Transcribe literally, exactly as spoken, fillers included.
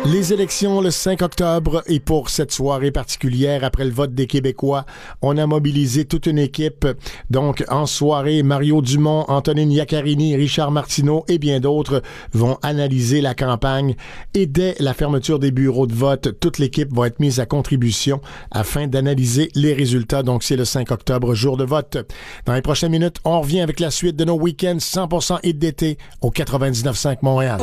Les élections le cinq octobre et pour cette soirée particulière après le vote des Québécois, on a mobilisé toute une équipe. Donc en soirée, Mario Dumont, Antonine Iaccarini, Richard Martineau et bien d'autres vont analyser la campagne et dès la fermeture des bureaux de vote, toute l'équipe va être mise à contribution afin d'analyser les résultats. Donc c'est le cinq octobre, jour de vote. Dans les prochaines minutes, on revient avec la suite de nos week-ends cent pour cent hits d'été au quatre-vingt-dix-neuf virgule cinq Montréal.